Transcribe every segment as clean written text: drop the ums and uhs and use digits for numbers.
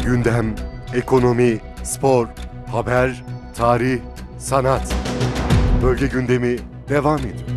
Gündem, ekonomi, spor, haber, tarih, sanat. Bölge gündemi devam ediyor.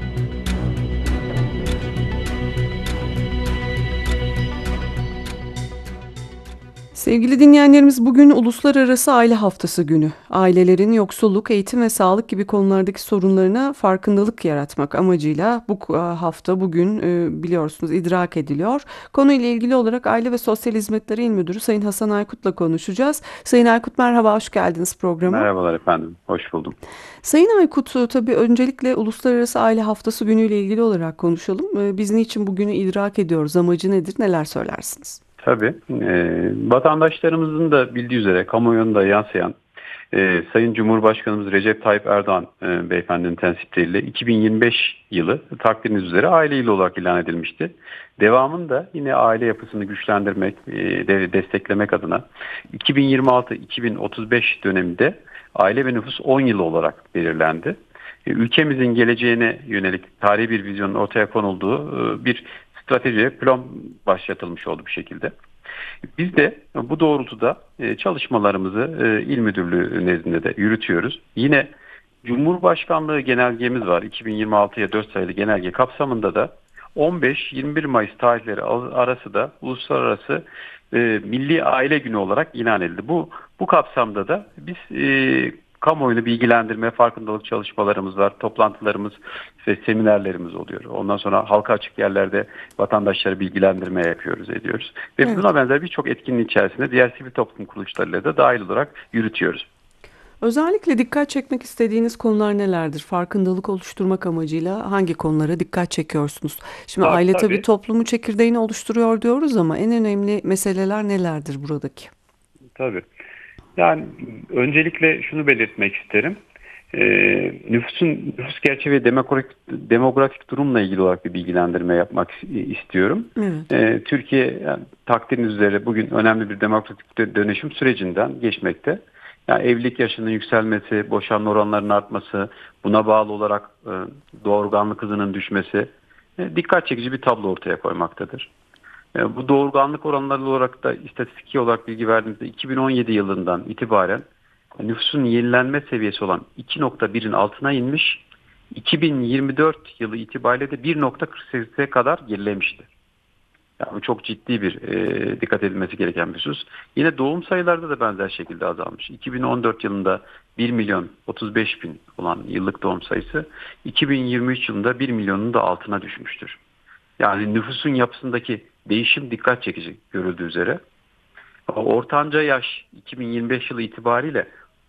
Sevgili dinleyenlerimiz, bugün Uluslararası Aile Haftası günü. Ailelerin yoksulluk, eğitim ve sağlık gibi konulardaki sorunlarına farkındalık yaratmak amacıyla bu hafta bugün biliyorsunuz idrak ediliyor. Konuyla ilgili olarak Aile ve Sosyal Hizmetler İl Müdürü Sayın Hasan Aykut'la konuşacağız. Sayın Aykut, merhaba, hoş geldiniz programa. Merhabalar efendim, hoş buldum. Sayın Aykut, tabii öncelikle Uluslararası Aile Haftası günüyle ilgili olarak konuşalım. Biz niçin bugünü idrak ediyoruz, amacı nedir, neler söylersiniz? Tabii, vatandaşlarımızın da bildiği üzere kamuoyunda yansıyan Sayın Cumhurbaşkanımız Recep Tayyip Erdoğan beyefendinin tensipleriyle 2025 yılı takdiriniz üzere aile yılı olarak ilan edilmişti. Devamında yine aile yapısını güçlendirmek, desteklemek adına 2026-2035 döneminde aile ve nüfus 10 yılı olarak belirlendi. Ülkemizin geleceğine yönelik tarihi bir vizyonun ortaya konulduğu bir strateji plan başlatılmış oldu bir şekilde. Biz de bu doğrultuda çalışmalarımızı İl Müdürlüğü nezdinde de yürütüyoruz. Yine Cumhurbaşkanlığı genelgemiz var. 2026'ya 4 sayılı genelge kapsamında da 15-21 Mayıs tarihleri arası da Uluslararası Milli Aile Günü olarak ilan edildi. Bu kapsamda da biz kamuoyunu bilgilendirme, farkındalık çalışmalarımız var, toplantılarımız ve seminerlerimiz oluyor. Ondan sonra halka açık yerlerde vatandaşları bilgilendirme yapıyoruz, ediyoruz. Ve Evet. buna benzer birçok etkinliğin içerisinde diğer sivil toplum kuruluşlarıyla da dahil olarak yürütüyoruz. Özellikle dikkat çekmek istediğiniz konular nelerdir? Farkındalık oluşturmak amacıyla hangi konulara dikkat çekiyorsunuz? Şimdi aile tabii Tabii, toplumun çekirdeğini oluşturuyor diyoruz ama en önemli meseleler nelerdir buradaki? tabii. Yani öncelikle şunu belirtmek isterim. Nüfus gerçeği ve demografik durumla ilgili olarak bir bilgilendirme yapmak istiyorum. Evet. Türkiye yani, takdiriniz üzere bugün önemli bir demografik dönüşüm sürecinden geçmekte. Yani evlilik yaşının yükselmesi, boşanma oranlarının artması, buna bağlı olarak doğurganlık hızının düşmesi dikkat çekici bir tablo ortaya koymaktadır. Bu doğurganlık oranları olarak da istatistiki olarak bilgi verdiğimizde 2017 yılından itibaren nüfusun yenilenme seviyesi olan 2,1'in altına inmiş. 2024 yılı itibariyle de 1,48'e kadar gerilemişti. Yani bu çok ciddi bir dikkat edilmesi gereken bir husus. Yine doğum sayılarda da benzer şekilde azalmış. 2014 yılında 1 milyon 35 bin olan yıllık doğum sayısı 2023 yılında 1 milyonun da altına düşmüştür. Yani nüfusun yapısındaki değişim dikkat çekici görüldüğü üzere. Ortanca yaş 2025 yılı itibariyle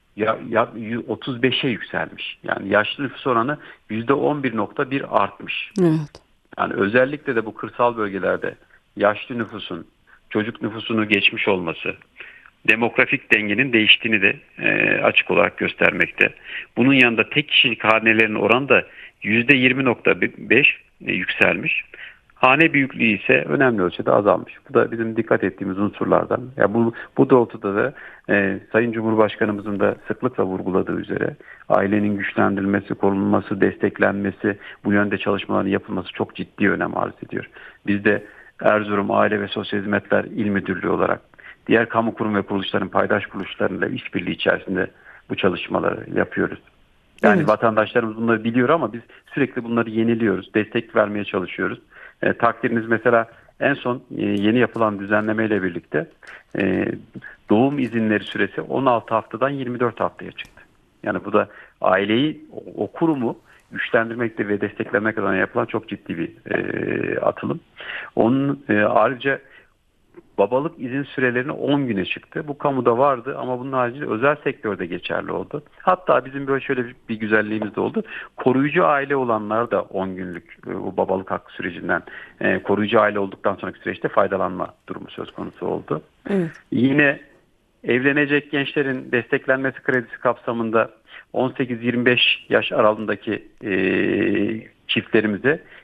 35'e yükselmiş. Yani yaşlı nüfus oranı %11,1 artmış. Evet. Yani özellikle de bu kırsal bölgelerde yaşlı nüfusun çocuk nüfusunu geçmiş olması demografik dengenin değiştiğini de açık olarak göstermekte. Bunun yanında tek kişilik hanelerin oranı da %20,5 yükselmiş. Hane büyüklüğü ise önemli ölçüde azalmış. Bu da bizim dikkat ettiğimiz unsurlardan. Ya bu doğrultuda da Sayın Cumhurbaşkanımızın da sıklıkla vurguladığı üzere ailenin güçlendirilmesi, korunması, desteklenmesi, bu yönde çalışmaların yapılması çok ciddi önem arz ediyor. Biz de Erzurum Aile ve Sosyal Hizmetler İl Müdürlüğü olarak diğer kamu kurum ve kuruluşların paydaş kuruluşlarıyla işbirliği içerisinde bu çalışmaları yapıyoruz. Yani Evet. vatandaşlarımız bunları biliyor ama biz sürekli bunları yeniliyoruz, destek vermeye çalışıyoruz. Takdiriniz mesela en son yeni yapılan düzenlemeyle birlikte doğum izinleri süresi 16 haftadan 24 haftaya çıktı. Yani bu da aileyi, o kurumu güçlendirmekte ve desteklemek adına yapılan çok ciddi bir atılım. Onun ayrıca babalık izin sürelerine 10 güne çıktı. Bu kamuda vardı ama bunun haricinde özel sektörde geçerli oldu. Hatta bizim böyle şöyle bir güzelliğimiz de oldu. Koruyucu aile olanlar da 10 günlük bu babalık hakkı sürecinden koruyucu aile olduktan sonraki süreçte faydalanma durumu söz konusu oldu. Evet. Yine evlenecek gençlerin desteklenmesi kredisi kapsamında 18-25 yaş aralığındaki çiftlerimize